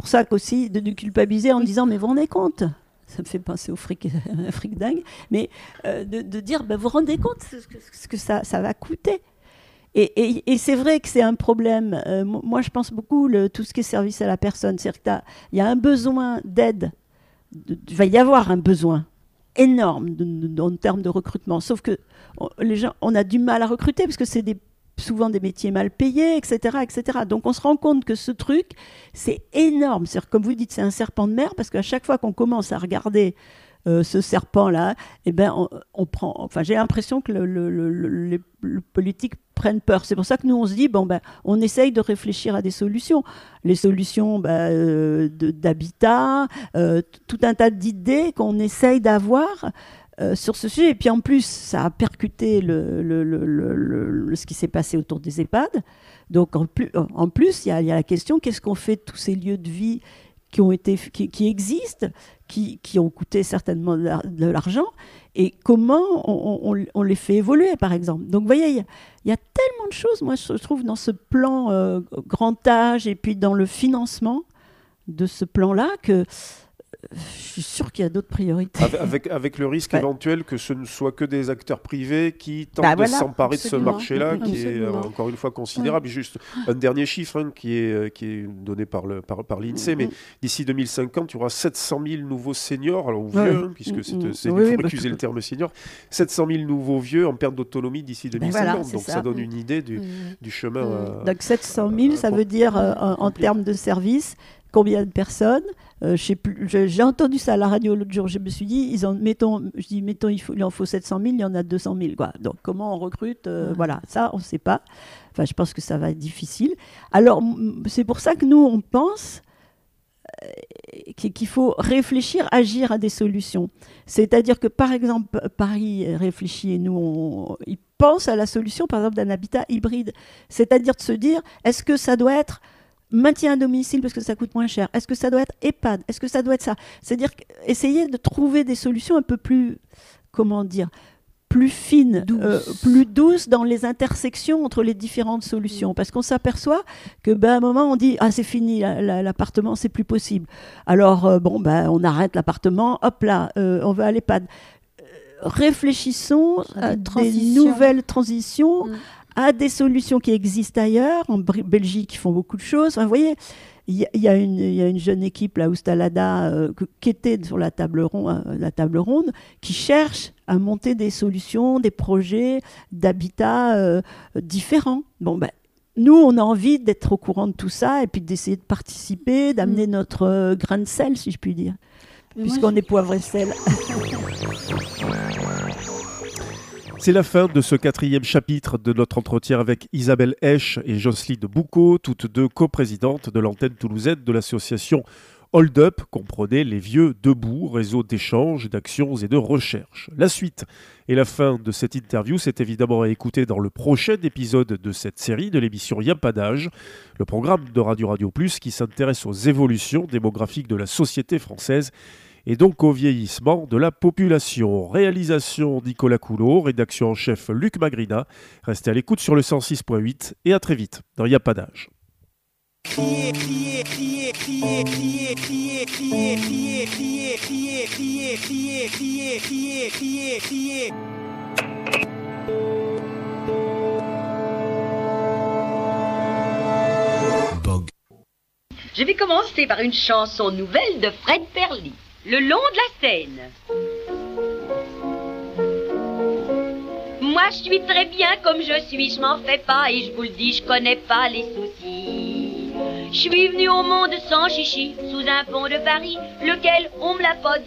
pour ça qu'aussi de nous culpabiliser en disant mais vous vous rendez compte, ça me fait penser au fric dingue, mais de dire vous vous rendez compte ce que ça va coûter. Et c'est vrai que c'est un problème. Moi, je pense beaucoup tout ce qui est service à la personne. C'est-à-dire qu'il y a un besoin d'aide. Il va y avoir un besoin énorme en termes de recrutement. Sauf que les gens, on a du mal à recruter parce que c'est souvent des métiers mal payés, etc., etc. Donc, on se rend compte que ce truc, c'est énorme. C'est-à-dire, comme vous dites, c'est un serpent de mer parce qu'à chaque fois qu'on commence à regarder ce serpent-là, on prend. Enfin, j'ai l'impression que les politiques prennent peur. C'est pour ça que nous, on se dit, on essaye de réfléchir à des solutions. Les solutions d'habitat, tout un tas d'idées qu'on essaye d'avoir sur ce sujet. Et puis en plus, ça a percuté ce qui s'est passé autour des EHPAD. Donc en plus, il y a la question, qu'est-ce qu'on fait de tous ces lieux de vie qui existent, qui ont coûté certainement de l'argent, et comment on les fait évoluer, par exemple. Donc, vous voyez, il y a tellement de choses, moi, je trouve, dans ce plan grand âge, et puis dans le financement de ce plan-là, que je suis sûre qu'il y a d'autres priorités. Avec le risque éventuel que ce ne soit que des acteurs privés qui tentent de s'emparer de ce marché-là, qui est encore une fois considérable. Juste un dernier chiffre qui est donné par l'INSEE, mais d'ici 2050, il y aura 700 000 nouveaux seniors, alors vieux, puisque il faut récuser le terme senior, 700 000 nouveaux vieux en perte d'autonomie d'ici 2050. Donc ça donne une idée du chemin. Donc 700 000, ça veut dire en termes de services, combien de personnes? J'ai entendu ça à la radio l'autre jour. Je me suis dit, mettons, il en faut 700 000, il y en a 200 000. Quoi. Donc, comment on recrute Voilà, ça, on ne sait pas. Enfin, je pense que ça va être difficile. Alors, c'est pour ça que nous, on pense qu'il faut réfléchir, agir à des solutions. C'est-à-dire que, par exemple, Paris réfléchit et nous, il pense à la solution, par exemple, d'un habitat hybride. C'est-à-dire de se dire, est-ce que ça doit être maintien à domicile parce que ça coûte moins cher? Est-ce que ça doit être EHPAD? Est-ce que ça doit être ça? C'est-à-dire essayer de trouver des solutions un peu plus, plus fines, plus douces dans les intersections entre les différentes solutions. Parce qu'on s'aperçoit que, à un moment, on dit « Ah, c'est fini, l'appartement, c'est plus possible. » Alors, on arrête l'appartement, hop là, on va à l'EHPAD. Réfléchissons à des nouvelles transitions, à des solutions qui existent ailleurs. En Belgique, ils font beaucoup de choses. Enfin, vous voyez, il y a une jeune équipe, là, Oustalada, qui était sur la table ronde, qui cherche à monter des solutions, des projets d'habitat différents. Nous, on a envie d'être au courant de tout ça et puis d'essayer de participer, d'amener notre grain de sel, si je puis dire, puisqu'on est poivre et sel. C'est la fin de ce 4e chapitre de notre entretien avec Isabelle Esch et Jocelyne Boucaud, toutes deux coprésidentes de l'antenne toulousaine de l'association Hold Up, comprenez les vieux debout, réseau d'échanges, d'actions et de recherche. La suite et la fin de cette interview, c'est évidemment à écouter dans le prochain épisode de cette série de l'émission Y'a pas d'âge, le programme de Radio Plus qui s'intéresse aux évolutions démographiques de la société française et donc au vieillissement de la population. Réalisation Nicolas Coulot, rédaction en chef Luc Magrina. Restez à l'écoute sur le 106.8 et à très vite dans Y'a pas d'âge. Crier, crier, crier, crier, crier, crier, crier, crier, crier, crier, crier, crier, crier, crier, crier, crier. Je vais commencer par une chanson nouvelle de Fred Perly. Le long de la Seine. Moi, je suis très bien comme je suis, je m'en fais pas et je vous le dis, je connais pas les soucis. Je suis venu au monde sans chichi, sous un pont de Paris, lequel on me l'a pas dit.